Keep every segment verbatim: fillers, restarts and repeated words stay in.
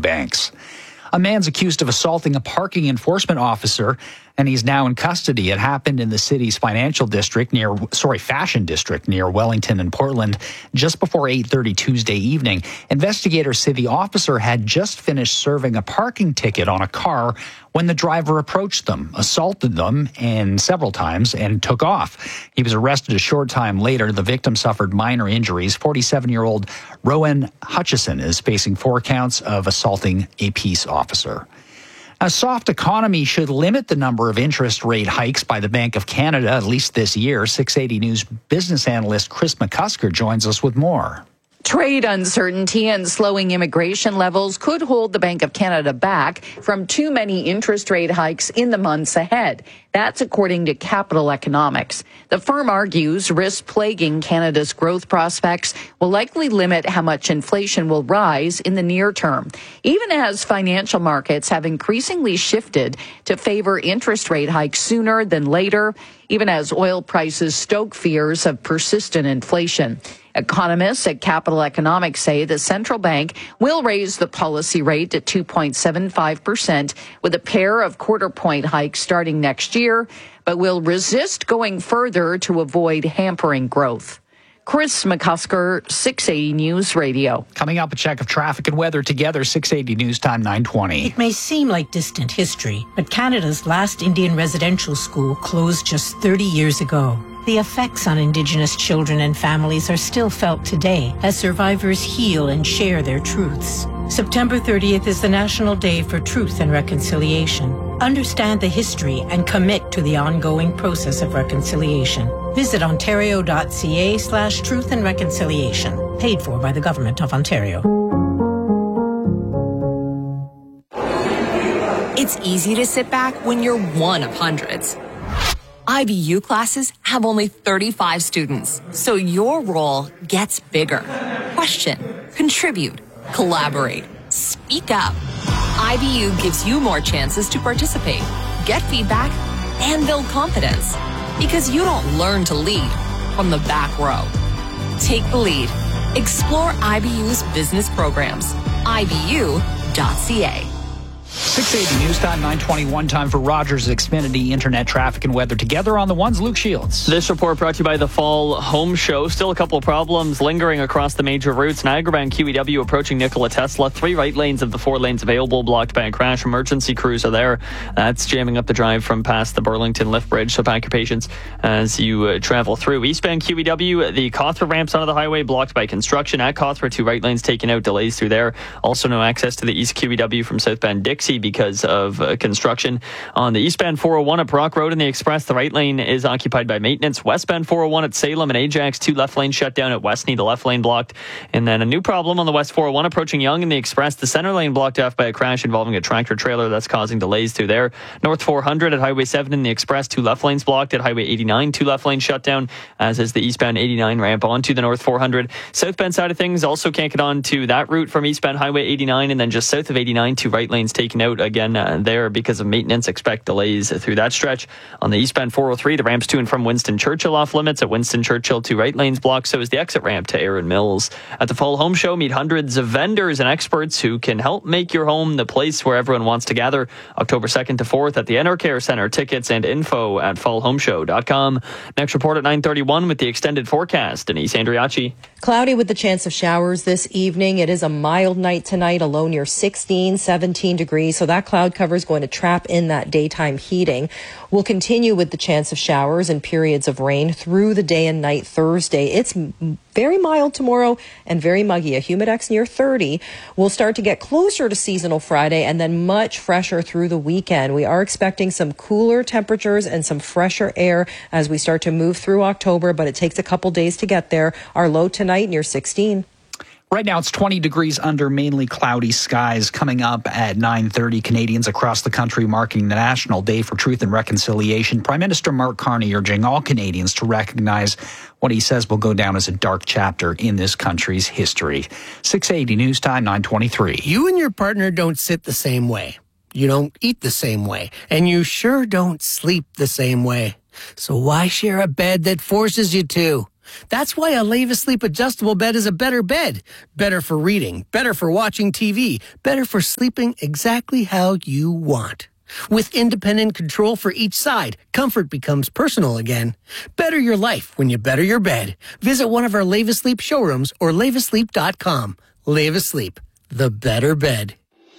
banks. A man's accused of assaulting a parking enforcement officer, and he's now in custody. It happened in the city's financial district near, sorry, fashion district near Wellington and Portland just before eight thirty Tuesday evening. Investigators say the officer had just finished serving a parking ticket on a car when the driver approached them, assaulted them and several times, and took off. He was arrested a short time later. The victim suffered minor injuries. forty-seven-year-old Rowan Hutchison is facing four counts of assaulting a peace officer. A soft economy should limit the number of interest rate hikes by the Bank of Canada, at least this year. six eighty News business analyst Chris McCusker joins us with more. Trade uncertainty and slowing immigration levels could hold the Bank of Canada back from too many interest rate hikes in the months ahead. That's according to Capital Economics. The firm argues risks plaguing Canada's growth prospects will likely limit how much inflation will rise in the near term, even as financial markets have increasingly shifted to favor interest rate hikes sooner than later, even as oil prices stoke fears of persistent inflation. Economists at Capital Economics say the central bank will raise the policy rate to two point seven five percent with a pair of quarter point hikes starting next year, but will resist going further to avoid hampering growth. Chris McCusker, six eighty News Radio. Coming up, a check of traffic and weather together, six eighty News Time, nine twenty. It may seem like distant history, but Canada's last Indian residential school closed just thirty years ago. The effects on Indigenous children and families are still felt today as survivors heal and share their truths. September thirtieth is the National Day for Truth and Reconciliation. Understand the history and commit to the ongoing process of reconciliation. Visit ontario.ca slash truth and reconciliation. Paid for by the Government of Ontario. It's easy to sit back when you're one of hundreds. I B U classes have only thirty-five students, so your role gets bigger. Question, contribute, collaborate, speak up. I B U gives you more chances to participate, get feedback, and build confidence. Because you don't learn to lead from the back row. Take the lead. Explore I B U's business programs. I B U dot C A. six eighty News Time, nine twenty-one. Time for Rogers Xfinity Internet traffic and weather together on the ones. Luke Shields. This report brought to you by the Fall Home Show. Still a couple of problems lingering across the major routes. Niagara Bound Q E W approaching Nikola Tesla. Three right lanes of the four lanes available, blocked by a crash. Emergency crews are there. That's jamming up the drive from past the Burlington Lift Bridge. So pack your patience as you uh, travel through. Eastbound Q E W, the Cawthra ramps onto the highway blocked by construction. At Cawthra, two right lanes taken out, delays through there. Also no access to the East Q E W from southbound Dixie because of uh, construction. On the eastbound four oh one at Brock Road and the Express, the right lane is occupied by maintenance. Westbound four oh one at Salem and Ajax, two left lanes shut down at Westney, the left lane blocked. And then a new problem on the West four oh one approaching Yonge and the Express, the center lane blocked off by a crash involving a tractor trailer that's causing delays through there. North four hundred at Highway seven and the Express, two left lanes blocked. At Highway eighty-nine, two left lanes shut down, as is the eastbound eighty-nine ramp onto the North four hundred. Southbound side of things also can't get on to that route from eastbound Highway eighty-nine, and then just south of eighty-nine, two right lanes taken out again uh, there because of maintenance. Expect delays through that stretch. On the eastbound four oh three, the ramps to and from Winston Churchill off limits. At Winston Churchill, two right lanes blocked. So is the exit ramp to Erin Mills. At the Fall Home Show, meet hundreds of vendors and experts who can help make your home the place where everyone wants to gather. October second to fourth at the Enercare Center. Tickets and info at fall home show dot com. Next report at nine thirty-one with the extended forecast. Denise Andriachi. Cloudy with the chance of showers this evening. It is a mild night tonight, a low near sixteen, seventeen degrees. So that cloud cover is going to trap in that daytime heating. We'll continue with the chance of showers and periods of rain through the day and night Thursday. It's very mild tomorrow and very muggy. A humidex near thirty. We'll start to get closer to seasonal Friday and then much fresher through the weekend. We are expecting some cooler temperatures and some fresher air as we start to move through October, but it takes a couple days to get there. Our low tonight near sixteen. Right now, it's twenty degrees under mainly cloudy skies. Coming up at nine thirty, Canadians across the country marking the National Day for Truth and Reconciliation. Prime Minister Mark Carney urging all Canadians to recognize what he says will go down as a dark chapter in this country's history. six eighty News Time, nine twenty-three. You and your partner don't sit the same way. You don't eat the same way. And you sure don't sleep the same way. So why share a bed that forces you to? That's why a Leva Sleep adjustable bed is a better bed. Better for reading, better for watching T V, better for sleeping exactly how you want. With independent control for each side, comfort becomes personal again. Better your life when you better your bed. Visit one of our Leva Sleep showrooms or leva sleep dot com. Leva Sleep, the better bed.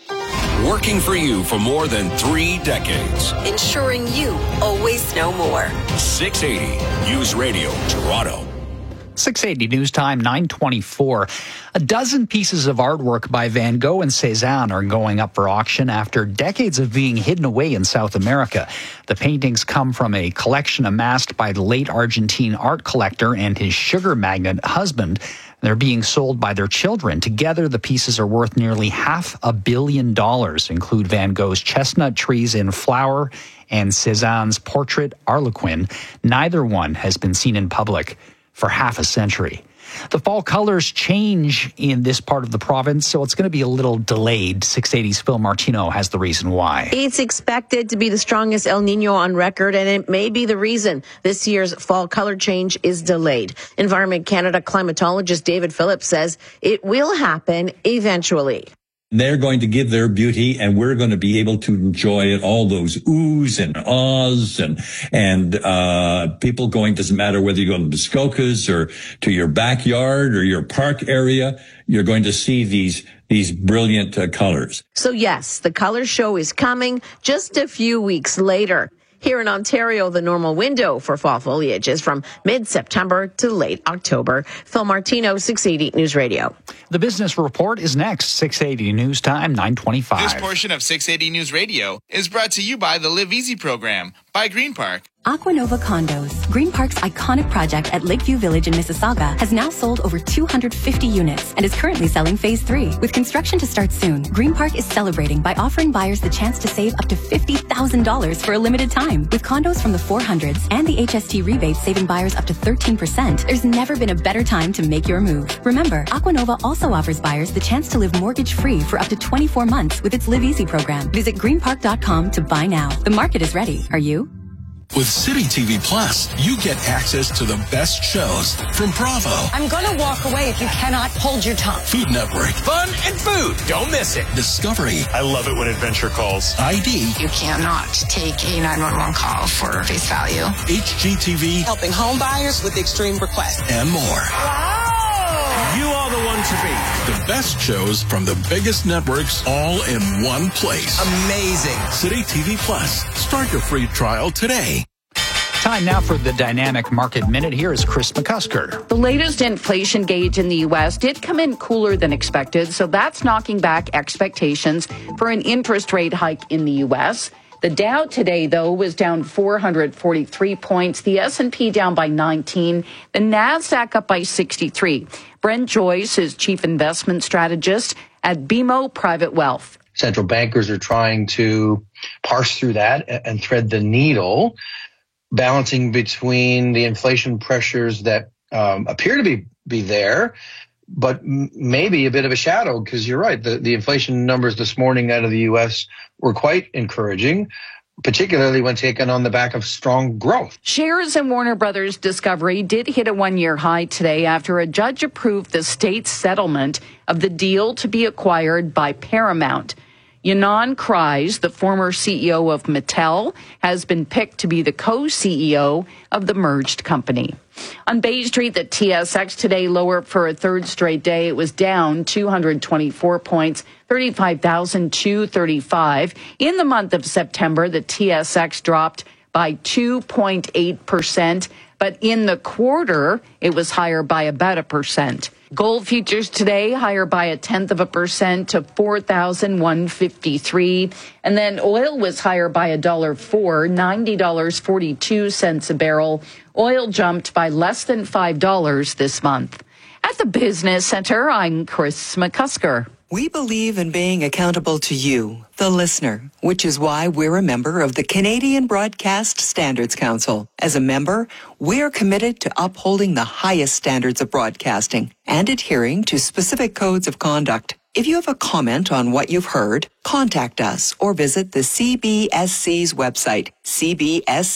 Working for you for more than three decades. Ensuring you always know more. six eighty News Radio, Toronto. six eighty News Time, nine twenty-four. A dozen pieces of artwork by Van Gogh and Cézanne are going up for auction after decades of being hidden away in South America. The paintings come from a collection amassed by the late Argentine art collector and his sugar magnate husband. They're being sold by their children. Together, the pieces are worth nearly half a billion dollars, include Van Gogh's Chestnut Trees in Flower and Cézanne's portrait Harlequin. Neither one has been seen in public for half a century. The fall colors change in this part of the province, so it's going to be a little delayed. six eighty's Phil Martino has the reason why. It's expected to be the strongest El Nino on record, and it may be the reason this year's fall color change is delayed. Environment Canada climatologist David Phillips says it will happen eventually. They're going to give their beauty, and we're going to be able to enjoy it. All those oohs and ahs and, and, uh, people going, doesn't matter whether you go to Muskokas or to your backyard or your park area, you're going to see these, these brilliant uh, colors. So yes, the color show is coming just a few weeks later. Here in Ontario, the normal window for fall foliage is from mid-September to late October. Phil Martino, six eighty News Radio. The business report is next. six eighty News Time, nine twenty-five. This portion of six eighty News Radio is brought to you by the Live Easy program by Green Park. Aquanova Condos, Green Park's iconic project at Lakeview Village in Mississauga, has now sold over two hundred fifty units and is currently selling phase three. With construction to start soon, Green Park is celebrating by offering buyers the chance to save up to fifty thousand dollars for a limited time. With condos from the four hundreds and the H S T rebates saving buyers up to thirteen percent, there's never been a better time to make your move. Remember, Aquanova also offers buyers the chance to live mortgage-free for up to twenty-four months with its Live Easy program. Visit green park dot com to buy now. The market is ready. Are you? With City T V Plus, you get access to the best shows from Bravo. I'm gonna walk away if you cannot hold your tongue. Food Network. Fun and food. Don't miss it. Discovery. I love it when adventure calls. I D. You cannot take a nine one one call for face value. H G T V. Helping home buyers with extreme requests. And more. Wow! You are the one to beat. The best shows from the biggest networks all in one place. Amazing. City T V Plus. Start your free trial today. Time now for the Dynamic Market Minute. Here is Chris McCusker. The latest inflation gauge in the U S did come in cooler than expected, so that's knocking back expectations for an interest rate hike in the U S. The Dow today, though, was down four hundred forty-three points. The S and P down by nineteen. The Nasdaq up by sixty-three. Brent Joyce is chief investment strategist at B M O Private Wealth. Central bankers are trying to parse through that and thread the needle, balancing between the inflation pressures that um, appear to be, be there, but m- maybe a bit of a shadow, because you're right. The, the inflation numbers this morning out of the U S were quite encouraging, particularly when taken on the back of strong growth. Shares in Warner Brothers Discovery did hit a one-year high today after a judge approved the state's settlement of the deal to be acquired by Paramount. Ynon Kreiz, the former C E O of Mattel, has been picked to be the co-C E O of the merged company. On Bay Street, the T S X today lower for a third straight day. It was down two hundred twenty-four points, thirty-five thousand two hundred thirty-five. In the month of September, the T S X dropped by two point eight percent, but in the quarter, it was higher by about a percent. Gold futures today higher by a tenth of a percent to four thousand one hundred fifty-three. And then oil was higher by a dollar four, ninety dollars and forty-two cents a barrel. Oil jumped by less than five dollars this month. At the Business Center, I'm Chris McCusker. We believe in being accountable to you, the listener, which is why we're a member of the Canadian Broadcast Standards Council. As a member, we're committed to upholding the highest standards of broadcasting and adhering to specific codes of conduct. If you have a comment on what you've heard, contact us or visit the C B S C's website, c b s c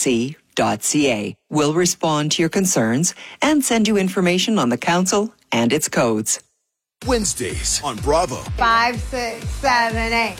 dot c a. We'll respond to your concerns and send you information on the council and its codes. Wednesdays on Bravo. Five, six, seven, eight.